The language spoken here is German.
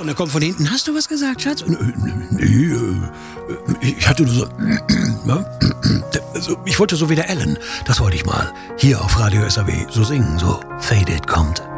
und dann kommt von hinten, hast du was gesagt, Schatz? Und, nee, ich hatte nur so... Also, ich wollte so wie der Alan, das wollte ich mal. Hier auf Radio SAW so singen, so Faded kommt.